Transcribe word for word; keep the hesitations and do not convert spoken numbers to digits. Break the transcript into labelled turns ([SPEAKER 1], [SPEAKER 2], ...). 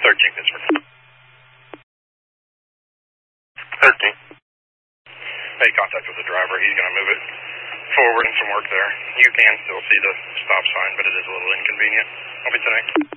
[SPEAKER 1] thirteen Pittsburgh. thirteen. Made contact with the driver. He's going to move it forward and some work there. You can still see the stop sign, but it is a little inconvenient. I'll be tonight.